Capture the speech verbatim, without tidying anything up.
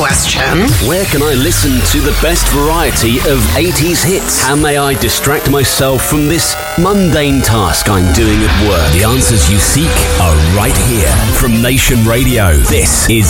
question. Where can I listen to the best variety of eighties hits? How may I distract myself from this mundane task I'm doing at work? The answers you seek are right here from Nation Radio. This is